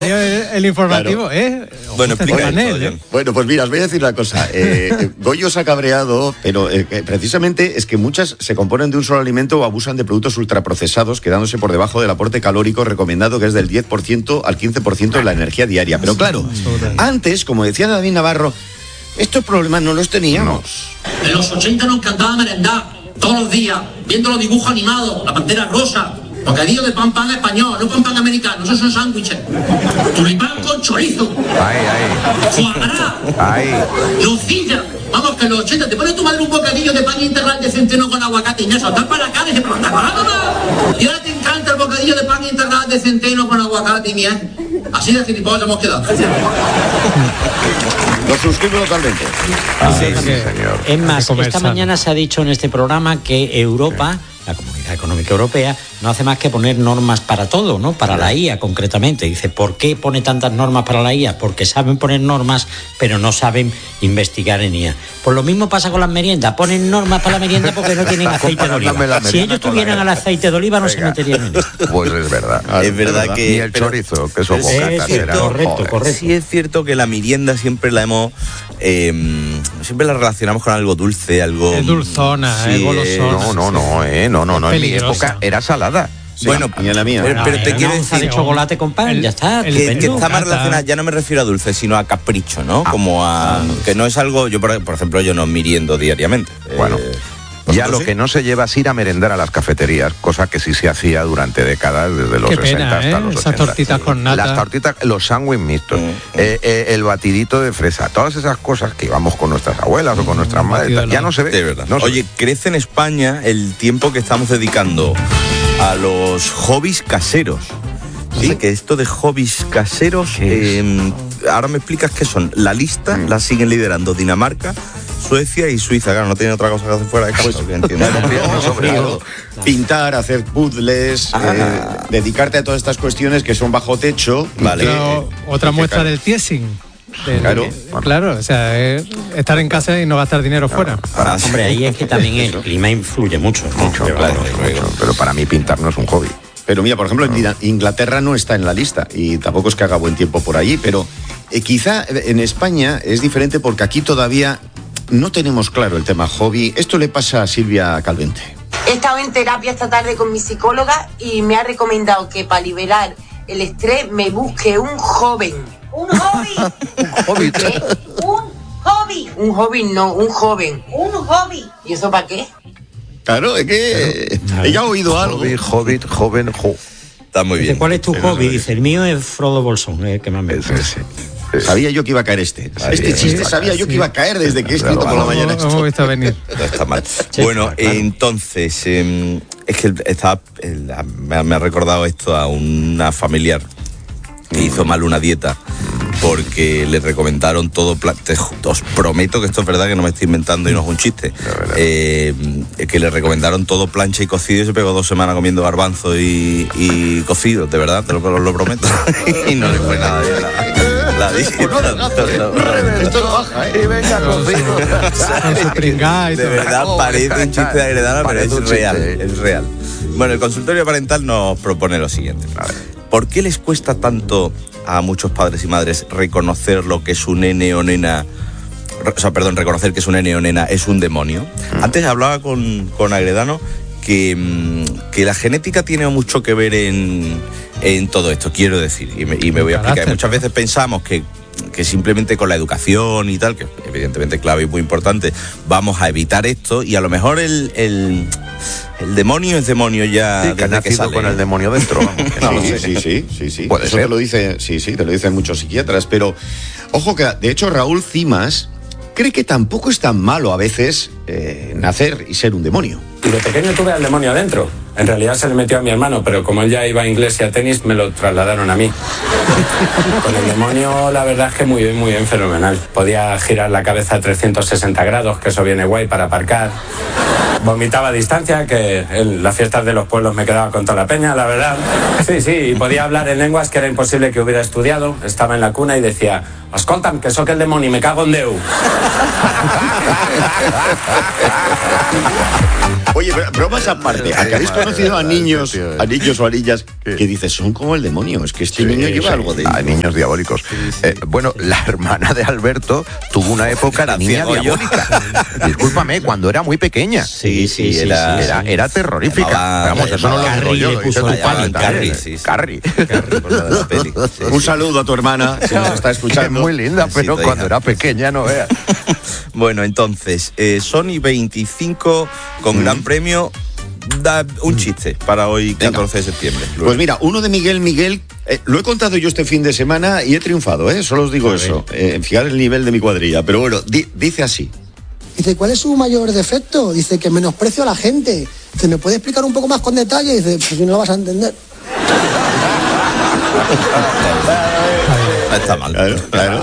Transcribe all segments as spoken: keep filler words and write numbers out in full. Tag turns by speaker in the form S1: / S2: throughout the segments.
S1: El, el informativo, claro. ¿eh?
S2: Bueno, explica esto,
S3: ¿eh? Bueno, pues mira, os voy a decir una cosa. Eh, Goyo se ha cabreado, pero eh, precisamente es que muchas se componen de un solo alimento o abusan de productos ultraprocesados, quedándose por debajo del aporte calórico recomendado, que es del diez por ciento al quince por ciento de la energía diaria. Pero claro, antes, como decía David Navarro, estos problemas no los teníamos.
S4: En los ochenta nos encantaba merendar todos los días, viendo los dibujos animados, la Pantera Rosa. Bocadillo de pan pan español, no pan pan americano, esos son sándwiches. Tulipán con chorizo.
S5: Ay, ay.
S4: Foie gras.
S5: Ay.
S4: Nocilla. Vamos, que en los ochenta te pone tu madre un bocadillo de pan integral de centeno con aguacate y eso, estás para acá, y se pregunta, y ahora te encanta el bocadillo de pan integral de centeno con aguacate y miel. Así de gilipollas hemos quedado.
S3: Lo suscribo totalmente.
S6: Ay, sí, sí, señor. Es más, esta mañana se ha dicho en este programa que Europa, la Comunidad Económica Europea, no hace más que poner normas para todo, ¿no? Para la I A concretamente. Dice, ¿por qué pone tantas normas para la I A? Porque saben poner normas, pero no saben investigar en I A. Pues lo mismo pasa con las meriendas. Ponen normas para la merienda porque no tienen aceite de oliva. Si ellos tuvieran el aceite de oliva, no Venga. se meterían en esto.
S5: Pues es verdad.
S2: Es, es verdad, verdad que...
S5: Y el chorizo, que eso bocatas
S6: era... Correcto, correcto.
S2: Sí es cierto que la merienda siempre la hemos... Eh, siempre la relacionamos con algo dulce, algo...
S1: Es dulzona,
S2: sí,
S1: es golosona.
S5: No, no, no, eh, no, no, no. En mi época era salada.
S2: Sí, bueno,
S3: y en la mía.
S2: Pero, pero
S6: no,
S2: te quiero
S6: decir
S2: de
S6: chocolate con pan, el, ya está.
S2: El, que, que está más relacionada, ya no me refiero a dulce, sino a capricho, ¿no?
S5: Ah,
S2: Como a... Ah, que no es algo... Yo, por, por ejemplo, yo no miriendo diariamente.
S5: Bueno...
S2: Eh,
S5: Ya lo
S2: sí?
S5: que no se lleva es ir a merendar a las cafeterías, cosa que sí se hacía durante décadas, desde los
S1: Qué
S5: sesenta
S1: pena,
S5: hasta
S1: ¿eh?
S5: los
S1: Esas
S5: ochenta.
S1: tortitas con nata.
S5: Las tortitas, los sándwiches mixtos, mm, eh, eh, el batidito de fresa, todas esas cosas que íbamos con nuestras abuelas o con nuestras madres, ya no se ve.
S2: De verdad.
S5: No
S2: Oye,
S5: ve.
S2: crece en España el tiempo que estamos dedicando a los hobbies caseros. ¿Sí? O sea, que esto de hobbies caseros, eh, ahora me explicas qué son. La lista mm. la siguen liderando Dinamarca, Suecia y Suiza. Claro, no tiene otra cosa que hacer fuera de casa. Pues, entiendo.
S3: No, sobre todo, pintar, hacer puzzles, ah. eh, dedicarte a todas estas cuestiones que son bajo techo.
S2: Vale.
S1: Pero,
S3: eh,
S1: otra
S3: eh,
S1: muestra
S3: claro.
S1: del tiesing. Del,
S3: claro,
S1: bueno. claro, o sea, es estar en casa y no gastar dinero fuera.
S6: Ah, hombre, ahí es que también el clima influye mucho, ¿no?
S5: Mucho,
S6: Pero,
S5: claro,
S6: claro,
S5: mucho. Pero para mí pintar no es un hobby.
S3: Pero mira, por ejemplo, en Inglaterra no está en la lista y tampoco es que haga buen tiempo por allí, pero eh, quizá en España es diferente porque aquí todavía no tenemos claro el tema hobby. Esto le pasa a Silvia Calvente.
S7: He estado en terapia esta tarde con mi psicóloga y me ha recomendado que para liberar el estrés me busque un joven. ¿Un hobby?
S5: ¿Un hobby?
S7: ¿Qué? ¿Un hobby? Un hobby no, un joven. ¿Un hobby? ¿Y eso para qué?
S3: Claro, es que claro. ella ha oído algo.
S5: Hobby, hobbit, joven, jo.
S2: Está muy bien.
S6: Dice, ¿cuál es tu hobby? Dice, el mío es Frodo Bolsón, el que más me gusta.
S5: Sí, sí.
S3: Sabía yo que iba a caer este. Sabía, este chiste sabía yo que iba a caer desde que he escrito por la mañana.
S1: No hemos visto venir.
S2: No está mal. Bueno, claro. entonces, eh, es que estaba, me, me ha recordado esto a una familiar que hizo mal una dieta porque le recomendaron todo, te, os prometo que esto es verdad, que no me estoy inventando y no es un chiste, eh, que le recomendaron todo plancha y cocido y se pegó dos semanas comiendo garbanzo y, y cocido, de verdad, te lo, lo prometo. Y no le fue nada bien la, la dieta.
S3: Esto no baja, ¿eh?
S5: Y venga cocido.
S2: De verdad parece un chiste de Agredana, pero es real, es real. Bueno, el consultorio parental nos propone lo siguiente. ¿Por qué les cuesta tanto a muchos padres y madres reconocer lo que su nene o nena, o sea, perdón, reconocer que su nene o nena es un demonio? Mm. Antes hablaba con, con Agredano que, que la genética tiene mucho que ver en, en todo esto, quiero decir, y me, y me voy a explicar. Muchas veces pensamos que que simplemente con la educación y tal, que evidentemente clave y muy importante, vamos a evitar esto, y a lo mejor el, el, el demonio es demonio ya,
S5: sí, que ha nacido que sale, con el demonio dentro, vamos.
S3: No, no, sí, sí, sí, sí, sí.
S5: Puede
S3: Eso
S5: ser.
S3: te lo dice, sí, sí, te lo dicen muchos psiquiatras, pero ojo que, de hecho, Raúl Cimas cree que tampoco es tan malo a veces eh, nacer y ser un demonio.
S8: Y de pequeño tuve al demonio adentro. En realidad se le metió a mi hermano, pero como él ya iba a inglés y a tenis, me lo trasladaron a mí. Con el demonio, la verdad es que muy bien, muy bien, fenomenal. Podía girar la cabeza a trescientos sesenta grados, que eso viene guay para aparcar. Vomitaba a distancia, que en las fiestas de los pueblos me quedaba con toda la peña, la verdad. Sí, sí, y podía hablar en lenguas que era imposible que hubiera estudiado. Estaba en la cuna y decía, escolta'm, que soc el demonio, me cago en Déu.
S3: Oye, bromas aparte, ¿a que habéis conocido a niños, a niños o a niñas que dices, son como el demonio? Es que este sí, niño lleva sí, algo de...
S5: A niños diabólicos. Sí, sí. Eh, bueno, la hermana de Alberto tuvo una época de niña diabólica. Discúlpame, cuando era muy pequeña.
S2: Sí, sí, sí.
S5: Era, sí, era, era terrorífica.
S2: Llamaba,
S5: Vamos, eso no lo digo yo.
S6: Le puso el padre.
S2: Carrie, sí, sí.
S5: Carrie.
S2: Carrie, por la de la peli. Sí,
S3: Un
S2: sí.
S3: saludo a tu hermana, si nos está escuchando.
S5: Es muy linda, pero
S2: Sí,
S5: cuando
S2: hija.
S5: era pequeña, no veas.
S2: Bueno, entonces, eh, Sony veinticinco con mm. gran premio. Da un chiste para hoy, catorce de septiembre. Luego.
S3: Pues mira, uno de Miguel Miguel, eh, lo he contado yo este fin de semana y he triunfado, ¿eh? Solo os digo eso. Eh, fijar el nivel de mi cuadrilla. Pero bueno, di, dice así.
S9: Dice, ¿cuál es su mayor defecto? Dice, que menosprecio a la gente. Dice, ¿me puede explicar un poco más con detalle? Dice, pues si no lo vas a entender.
S2: Está mal.
S3: Claro, claro.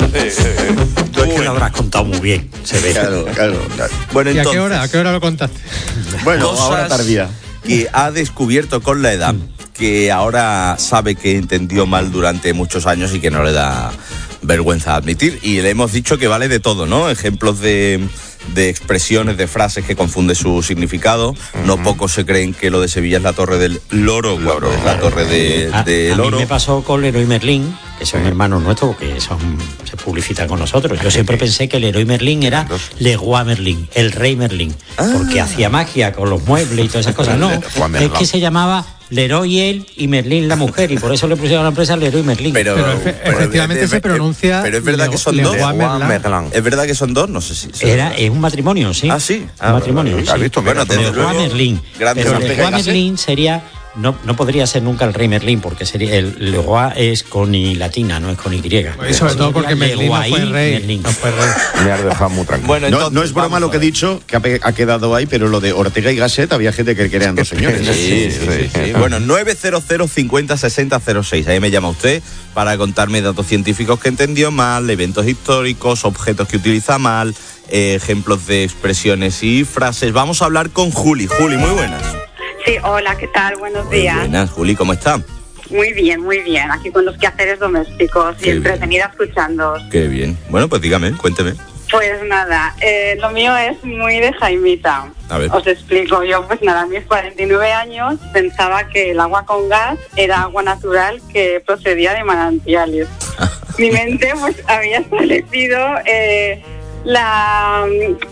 S6: Tú es que lo habrás contado muy bien, se ve.
S3: Claro, claro, claro.
S2: Bueno,
S1: ¿Y
S2: entonces,
S1: a qué hora? ¿A qué hora lo contaste?
S3: Bueno,
S2: cosas
S3: ahora tardía.
S2: Que ha descubierto con la edad, que ahora sabe que entendió mal durante muchos años y que no le da vergüenza admitir. Y le hemos dicho que vale de todo, ¿no? Ejemplos de, de expresiones, de frases que confunde su significado. Uh-huh. No pocos se creen que lo de Sevilla es la torre del loro, loro es la torre de,
S6: a,
S2: de
S6: a
S2: loro.
S6: mí me pasó con Leroy Merlin, que son hermanos nuestros, que son, se publicitan con nosotros. Yo siempre pensé que Leroy Merlin era Leroy Merlin, el rey Merlin, ah. porque hacía magia con los muebles y todas esas cosas. No, es que se llamaba Leroy él y Merlin la mujer, y por eso le pusieron a la empresa Leroy Merlin.
S1: Pero, pero efe, pero efectivamente se pronuncia.
S2: Pero es verdad
S1: Le,
S2: que son
S1: Le,
S2: dos.
S1: Merlin.
S2: Es verdad que son dos, no sé si.
S6: Era, es un matrimonio, sí.
S2: Ah, sí.
S6: Ah, un matrimonio.
S2: Bueno, sí. Visto, bueno, Leroy Merlin.
S6: Pero Leroy Merlin sería. No, no podría ser nunca el rey Merlín, porque sería el Leroy es con I latina, no es con Y.
S1: Y sobre todo porque Merlín no fue rey. Merlín. No fue rey.
S5: Me has dejado muy tranquilo.
S3: Bueno, entonces, no, no es broma lo que he dicho, que ha, ha quedado ahí, pero lo de Ortega y Gasset había gente que querían dos señores.
S2: Sí, sí, sí, sí, sí. Bueno, nueve cero cero cincuenta sesenta cero seis. Ahí me llama usted para contarme datos científicos que entendió mal, eventos históricos, objetos que utiliza mal, eh, ejemplos de expresiones y frases. Vamos a hablar con Juli. Juli, muy buenas.
S10: Sí, hola, ¿qué tal? Buenos días.
S2: Muy buenas, Juli, ¿cómo está?
S10: Muy bien, muy bien. Aquí con los quehaceres domésticos y entretenida escuchándoos.
S2: Qué bien. Bueno, pues dígame, cuénteme.
S10: Pues nada, eh, lo mío es muy de Jaimita.
S2: A ver.
S10: Os explico. Yo, pues nada, a mis cuarenta y nueve años pensaba que el agua con gas era agua natural que procedía de manantiales. Mi mente, pues, había establecido eh, la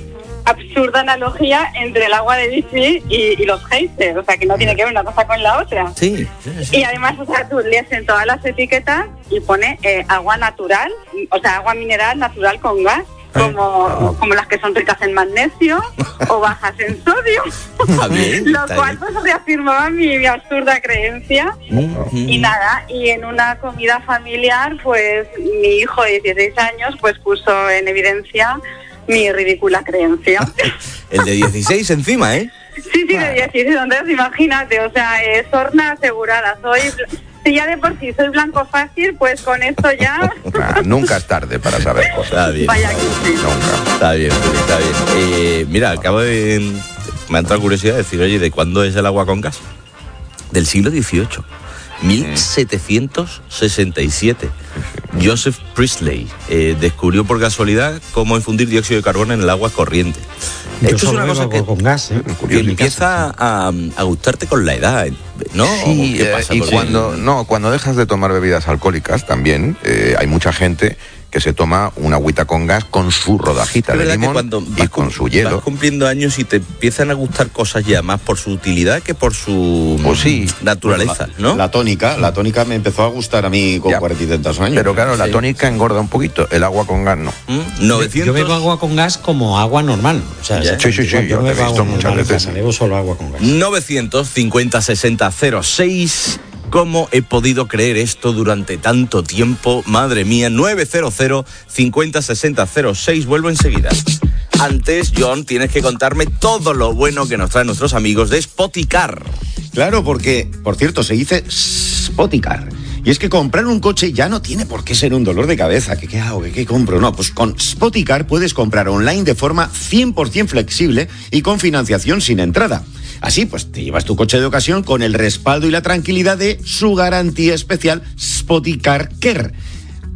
S10: absurda analogía entre el agua de bici y, y los geysers, o sea que no tiene que ver una cosa con la otra.
S2: Sí, sí, sí.
S10: Y además, o sea, tú lees en todas las etiquetas y pone eh, agua natural, o sea, agua mineral natural con gas, como, como las que son ricas en magnesio o bajas en sodio. Está bien, lo cual pues reafirmaba mi, mi absurda creencia. Uh-huh. Y nada, y en una comida familiar, pues mi hijo de dieciséis años pues puso en evidencia mi ridícula creencia.
S2: El de dieciséis encima, ¿eh?
S10: Sí, sí, de dieciséis, entonces imagínate, o sea, eh, sorna asegurada, soy... Si ya de por sí soy blanco fácil, pues con esto ya...
S5: Nah, nunca es tarde para saber cosas.
S2: Está bien.
S10: Vaya que sí.
S5: Nunca.
S2: Está bien, está bien. Eh, mira, acabo de... Me ha entrado curiosidad de decir, oye, ¿de cuándo es el agua con gas? Del siglo dieciocho. mil setecientos sesenta y siete. Joseph Priestley eh, descubrió por casualidad cómo infundir dióxido de carbono en el agua corriente.
S6: Yo
S2: Esto es una cosa que,
S6: con gas, ¿eh?
S2: que empieza a, a gustarte con la edad, ¿no?
S5: Sí,
S2: ¿Qué pasa?
S5: y
S2: Porque...
S5: cuando no cuando dejas de tomar bebidas alcohólicas también eh, hay mucha gente que se toma una agüita con gas con su rodajita de limón
S2: cuando
S5: y con su hielo.
S2: Vas cumpliendo años y te empiezan a gustar cosas ya más por su utilidad que por su
S5: pues sí,
S2: naturaleza,
S3: ¿no? La, la tónica, la tónica me empezó a gustar a mí con cuarenta y tantos años.
S5: Pero claro,
S2: sí.
S5: La tónica engorda un poquito, el agua con gas no.
S2: ¿Mm? novecientos...
S6: Yo bebo agua con gas como agua normal. O sea,
S5: sí, sí, sí, yo,
S6: yo
S5: no
S6: no bebo agua
S5: muchas veces.
S6: Casa, bebo solo agua con gas.
S2: novecientos cincuenta sesenta cero seis. ¿Cómo he podido creer esto durante tanto tiempo? Madre mía, nueve cero cero cincuenta sesenta cero seis. Vuelvo enseguida. Antes, John, tienes que contarme todo lo bueno que nos traen nuestros amigos de Spoticar.
S3: Claro, porque, por cierto, se dice Spoticar. Y es que comprar un coche ya no tiene por qué ser un dolor de cabeza. ¿Qué, qué hago? ¿Qué, qué compro? No, pues con Spoticar puedes comprar online de forma cien por ciento flexible y con financiación sin entrada. Así, pues te llevas tu coche de ocasión con el respaldo y la tranquilidad de su garantía especial Spoticar Care.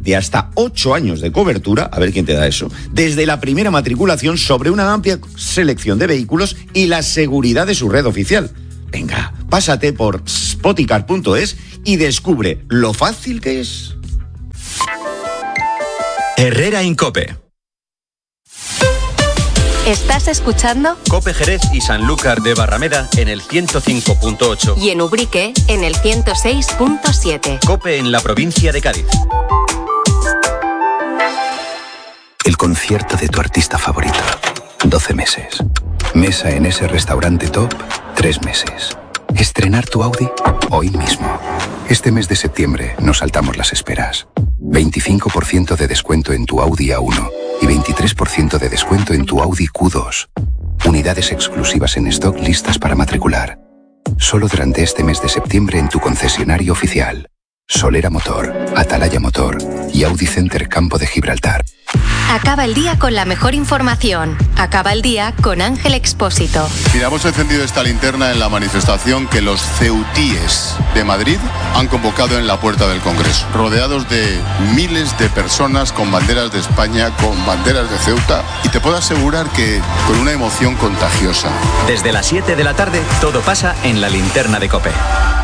S3: de hasta ocho años de cobertura, a ver quién te da eso, desde la primera matriculación sobre una amplia selección de vehículos y la seguridad de su red oficial. Venga, pásate por spoticar punto es y descubre lo fácil que es.
S11: Herrera Incope.
S12: ¿Estás escuchando?
S11: Cope Jerez y Sanlúcar de Barrameda en el ciento cinco punto ocho.
S12: Y en Ubrique en el ciento seis punto siete.
S11: Cope en la provincia de Cádiz.
S13: El concierto de tu artista favorito. doce meses. Mesa en ese restaurante top. tres meses. Estrenar tu Audi hoy mismo. Este mes de septiembre nos saltamos las esperas. veinticinco por ciento de descuento en tu Audi A uno y veintitrés por ciento de descuento en tu Audi Q dos. Unidades exclusivas en stock listas para matricular. Solo durante este mes de septiembre en tu concesionario oficial. Solera Motor, Atalaya Motor y Audi Center Campo de Gibraltar.
S12: Acaba el día con la mejor información. Acaba el día con Ángel Expósito.
S14: Mira, hemos encendido esta linterna en la manifestación que los ceutíes de Madrid han convocado en la puerta del Congreso, rodeados de miles de personas con banderas de España, con banderas de Ceuta, y te puedo asegurar que con una emoción contagiosa.
S11: Desde las siete de la tarde, todo pasa en la linterna de Cope.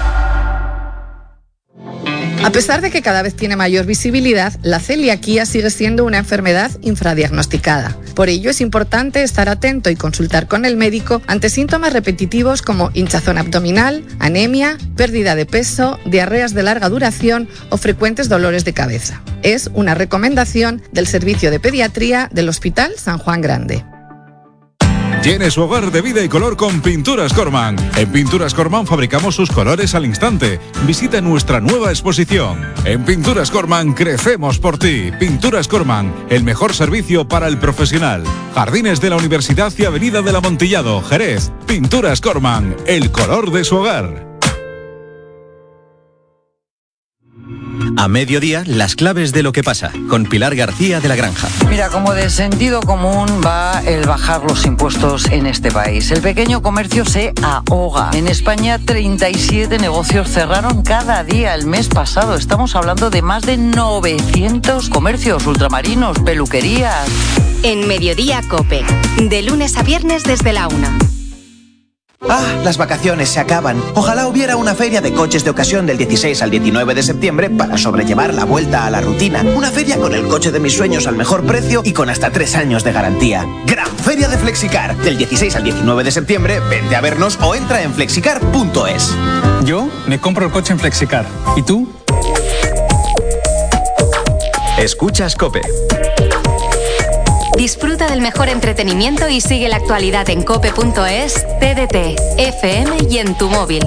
S15: A pesar de que cada vez tiene mayor visibilidad, la celiaquía sigue siendo una enfermedad infradiagnosticada. Por ello es importante estar atento y consultar con el médico ante síntomas repetitivos como hinchazón abdominal, anemia, pérdida de peso, diarreas de larga duración o frecuentes dolores de cabeza. Es una recomendación del Servicio de Pediatría del Hospital San Juan Grande.
S16: Llene su hogar de vida y color con Pinturas Corman. En Pinturas Corman fabricamos sus colores al instante. Visita nuestra nueva exposición. En Pinturas Corman crecemos por ti. Pinturas Corman, el mejor servicio para el profesional. Jardines de la Universidad y Avenida del Amontillado, Jerez. Pinturas Corman, el color de su hogar.
S11: A mediodía, las claves de lo que pasa, con Pilar García de la Granja.
S17: Mira, como de sentido común va el bajar los impuestos en este país. El pequeño comercio se ahoga. En España, treinta y siete negocios cerraron cada día el mes pasado. Estamos hablando de más de novecientos comercios, ultramarinos, peluquerías.
S12: En Mediodía Cope, de lunes a viernes desde la una.
S18: Ah, las vacaciones se acaban. Ojalá hubiera una feria de coches de ocasión del dieciséis al diecinueve de septiembre para sobrellevar la vuelta a la rutina. Una feria con el coche de mis sueños al mejor precio y con hasta tres años de garantía. Gran Feria de Flexicar. Del dieciséis al diecinueve de septiembre, vente a vernos o entra en flexicar punto es.
S19: Yo me compro el coche en Flexicar. ¿Y tú?
S11: Escuchas Cope.
S12: Disfruta del mejor entretenimiento y sigue la actualidad en cope punto es, T D T, F M y en tu móvil.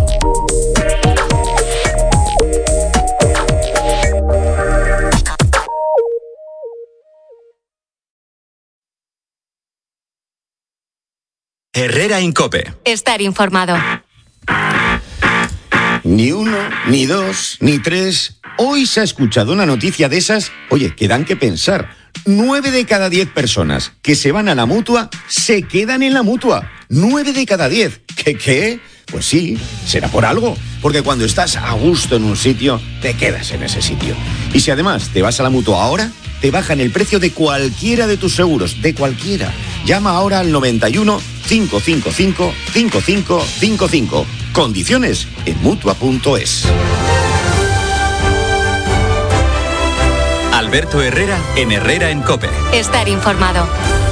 S11: Herrera Incope.
S12: Estar informado.
S3: Ni uno, ni dos, ni tres. Hoy se ha escuchado una noticia de esas, oye, que dan que pensar. Nueve de cada diez personas que se van a la Mutua se quedan en la Mutua. Nueve de cada diez. ¿Qué qué? Pues sí, será por algo. Porque cuando estás a gusto en un sitio, te quedas en ese sitio. Y si además te vas a la Mutua ahora, te bajan el precio de cualquiera de tus seguros, de cualquiera. Llama ahora al noventa y uno, cinco cinco cinco, cinco cinco cinco cinco. Condiciones en mutua punto es.
S11: Alberto Herrera en Herrera en Cope.
S12: Estar informado.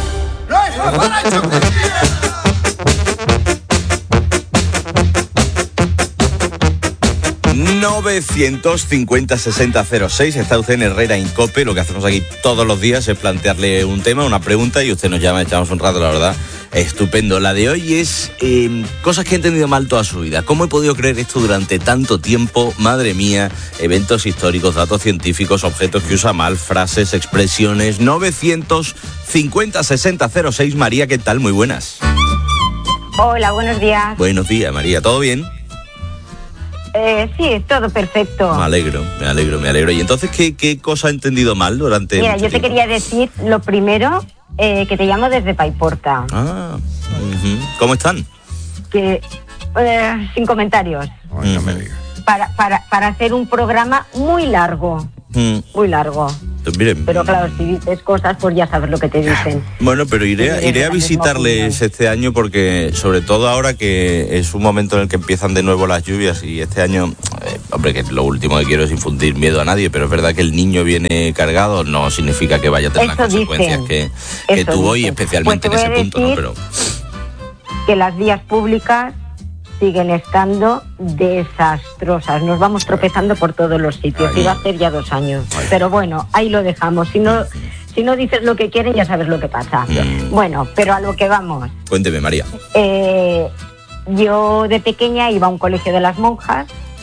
S2: novecientos cincuenta sesenta cero seis. Está usted en Herrera Incope. Lo que hacemos aquí todos los días es plantearle un tema, una pregunta, y usted nos llama, echamos un rato, la verdad. Estupendo. La de hoy es eh, cosas que he entendido mal toda su vida. ¿Cómo he podido creer esto durante tanto tiempo? Madre mía, eventos históricos, datos científicos, objetos que usa mal, frases, expresiones. novecientos cincuenta sesenta cero seis. María, ¿qué tal? Muy buenas.
S20: Hola, buenos días.
S2: Buenos días, María. ¿Todo bien?
S20: Eh, sí, todo perfecto.
S2: Me alegro, me alegro, me alegro. ¿Y entonces qué, qué cosa he entendido mal durante
S20: Mira,
S2: mucho
S20: yo te
S2: tiempo?
S20: quería decir lo primero, eh, que te llamo desde Paiporta.
S2: Ah, uh-huh. ¿Cómo están?
S20: Que, eh, sin comentarios.
S2: Ay, no me digas.
S20: Para, para, para hacer un programa muy largo,
S2: Mm.
S20: muy largo.
S2: Miren,
S20: pero claro, si dices cosas, pues ya sabes lo que te dicen.
S2: Bueno, pero iré, iré a visitarles este año porque, sobre todo ahora que es un momento en el que empiezan de nuevo las lluvias y este año, eh, hombre, que lo último que quiero es infundir miedo a nadie, pero es verdad que el niño viene cargado, no significa que vaya a tener
S20: Eso
S2: las consecuencias
S20: dicen.
S2: que, que
S20: Eso
S2: tuvo
S20: dicen.
S2: y especialmente
S20: Pues
S2: en ese punto, ¿no? Pero
S20: que las vías públicas siguen estando desastrosas. Nos vamos tropezando por todos los sitios.
S2: Ay.
S20: Y va a hacer ya dos años. Pero bueno, ahí lo dejamos. Si no, si no dices lo que quieren, ya sabes lo que pasa.
S2: Mm.
S20: Bueno, pero a lo que vamos.
S2: Cuénteme, María.
S20: Eh, yo de pequeña iba a un colegio de las monjas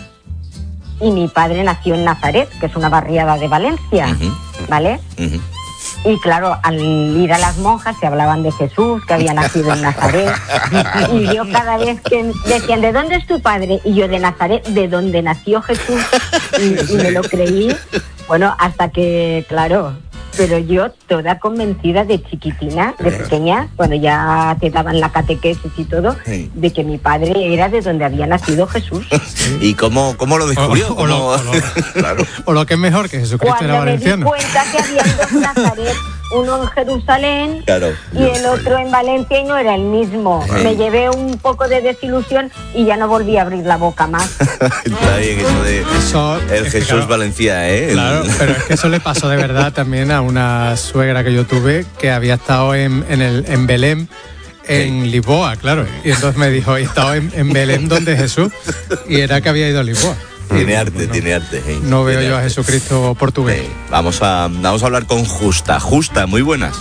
S20: y mi padre nació en Nazaret, que es una barriada de Valencia,
S2: Uh-huh.
S20: ¿vale?
S2: Uh-huh.
S20: Y claro, al ir a las monjas se hablaban de Jesús, que había nacido en Nazaret. Y yo cada vez que decían, ¿de dónde es tu padre? Y yo, de Nazaret, de donde nació Jesús. Y, y me lo creí, bueno, hasta que, claro, pero yo toda convencida de chiquitina, de pequeña, cuando ya te daban la catequesis y todo,
S2: Sí.
S20: de que mi padre era de donde había nacido Jesús.
S2: ¿Y cómo, cómo lo descubrió?
S1: O, o lo, o, lo, claro. o lo que es mejor, que Jesucristo
S20: Cuando
S1: era
S20: me di
S1: valenciano.
S20: cuenta que había dos Nazaret, uno en Jerusalén
S2: Claro.
S20: y el otro en Valencia, y no era el mismo.
S2: Sí.
S20: Me llevé un poco de desilusión y ya no volví a abrir la boca más.
S2: Está bien eso de
S1: Eso,
S2: el
S1: es que,
S2: Jesús
S1: claro,
S2: Valencia, ¿eh?
S1: Claro, pero es que eso le pasó de verdad también a una suegra que yo tuve que había estado en, en, el, en Belén, en sí. Lisboa, claro. Y entonces me dijo, he estado en, en Belén donde Jesús, y era que había ido a Lisboa.
S2: Tiene arte, no, tiene arte. ¿eh?
S1: No veo
S2: tiene
S1: yo
S2: arte.
S1: a Jesucristo portugués.
S2: Sí. Vamos a, vamos a hablar con Justa. Justa, muy buenas.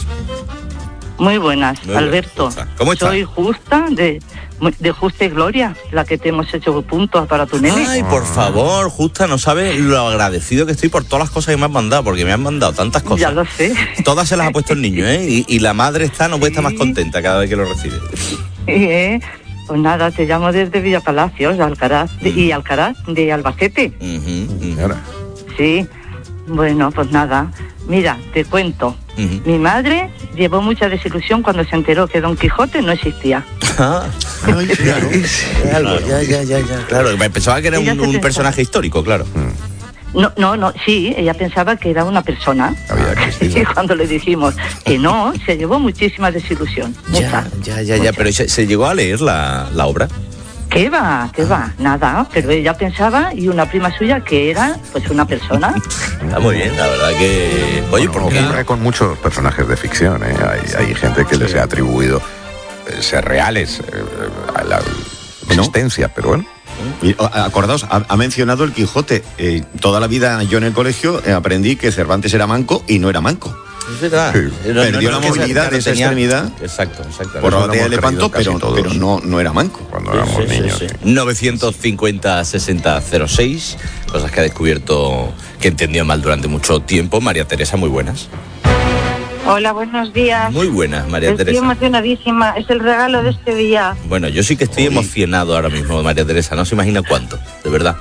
S21: Muy buenas,
S2: Muy
S21: Alberto.
S2: buenas. ¿Cómo estás?
S21: Soy Justa, de, de Justa y Gloria, la que te hemos hecho puntos para tu nene.
S2: Ay, por favor, Justa, no sabes lo agradecido que estoy por todas las cosas que me has mandado, porque me han mandado tantas cosas.
S21: Ya lo sé.
S2: Todas se las ha puesto el niño, ¿eh? Y, y la madre está, no puede estar más contenta cada vez que lo recibe.
S21: Eh, pues nada, te llamo desde Villa Palacios, de Alcaraz, de, y Alcaraz, de Albacete.
S2: Uh-huh, uh-huh.
S21: Sí, bueno, pues nada. Mira, te cuento.
S2: Uh-huh.
S21: Mi madre llevó mucha desilusión cuando se enteró que Don Quijote no existía.
S2: Ah, ay, claro. Claro, ya, ya, ya, ya. Claro, pensaba que era un, un personaje histórico, claro.
S21: No, no, no, sí, ella pensaba que era una persona. Y cuando le dijimos que no, se llevó muchísima desilusión.
S2: Ya, mucha, ya, ya, ya, pero ¿se, se llegó a leer la, la obra?
S21: ¿Qué va? ¿Qué va? Nada, pero ella pensaba, y una prima suya, que era pues una persona.
S2: Está muy bien, la verdad que... Oye,
S5: bueno,
S2: ¿por qué?
S5: Ocurre con muchos personajes de ficción, ¿eh? Hay, hay gente que les ha atribuido eh, ser reales eh, a la existencia, pero bueno.
S3: Y, acordaos, ha, ha mencionado el Quijote. Eh, toda la vida yo en el colegio eh, aprendí que Cervantes era manco y no era manco.
S2: Es verdad.
S3: Sí.
S2: No,
S3: Perdió
S2: no, no,
S3: la movilidad de esa
S2: tenía...
S3: extremidad.
S2: Exacto, exacto.
S3: Por la batalla de Lepanto, pero, pero no, no era manco.
S5: Cuando sí, éramos
S2: sí,
S5: niños.
S2: Sí, sí. novecientos cincuenta sesenta cero seis, cosas que ha descubierto, que entendió mal durante mucho tiempo. María Teresa, muy buenas.
S22: Hola, buenos días.
S2: Muy buenas, María
S22: Estoy
S2: Teresa.
S22: Estoy emocionadísima, es el regalo de este día.
S2: Bueno, yo sí que estoy Uy. emocionado ahora mismo, María Teresa, no se imagina cuánto, de verdad.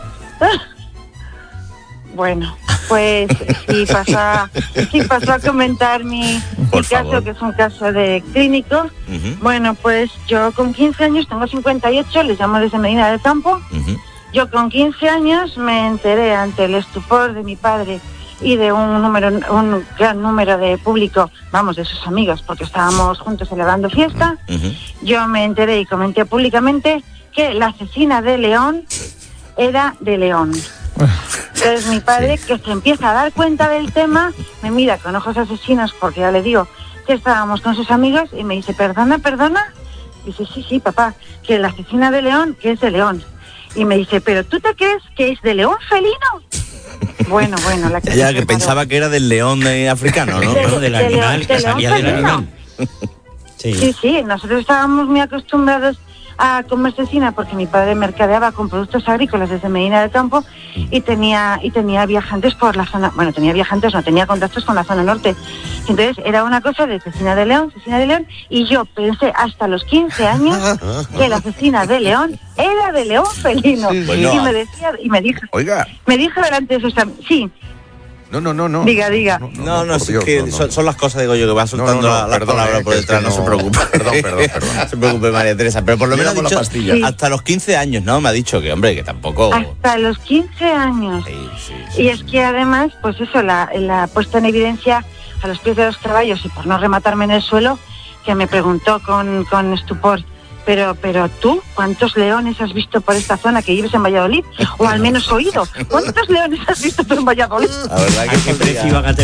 S22: Bueno, pues sí pasa, sí pasó a comentar mi, mi caso, que es un caso de clínico. Uh-huh. Bueno, pues yo con quince años, tengo cincuenta y ocho, les llamo desde Medina del Campo. Uh-huh. Yo con quince años me enteré, ante el estupor de mi padre y de un número, un gran número de público, vamos, de sus amigos, porque estábamos juntos celebrando fiesta. Uh-huh. Yo me enteré y comenté públicamente que la asesina de León era de León. Entonces mi padre, sí. que se empieza a dar cuenta del tema, me mira con ojos asesinos, porque ya le digo que estábamos con sus amigos, y me dice, perdona, perdona. Y dice, sí, sí, papá, que la asesina de León, que es de León. Y me dice, ¿pero tú te crees que es de león felino? Bueno, bueno, la que...
S2: Ella que pensaba que era del león eh, africano, ¿no?
S21: De, del
S22: de
S21: animal,
S22: de
S21: que salía del animal.
S22: Sí. sí, sí, nosotros estábamos muy acostumbrados a comer cecina porque mi padre mercadeaba con productos agrícolas desde Medina del Campo y tenía y tenía viajantes por la zona, bueno, tenía viajantes, no tenía contactos con la zona norte. Entonces era una cosa de cecina de León, cecina de León, y yo pensé hasta los quince años que la cecina de León era de león felino. Sí, bueno, y me decía, y me dijo,
S2: oiga,
S22: me dijo delante de sus amigos, sí.
S3: No, no, no, no.
S22: Diga, diga.
S2: No, no, no, no es Dios, que no, no. Son, son las cosas, digo yo, que va soltando no, no, no, la, perdón, la palabra eh, por detrás, no, no se preocupe.
S3: Perdón, perdón, perdón.
S2: No se preocupe, María Teresa, pero por lo menos ha dicho, sí. hasta los quince años, ¿no? Me ha dicho que, hombre, que tampoco...
S22: Hasta los quince años. Sí, sí, sí, y es que además, pues eso, la, la puesta en evidencia a los pies de los caballos y por no rematarme en el suelo, que me preguntó con, con estupor, Pero, pero tú, ¿cuántos leones has visto por esta zona que vives en Valladolid? O al menos oído. ¿Cuántos leones has visto tú en Valladolid?
S2: La verdad que
S6: ¿A qué precio iban a tener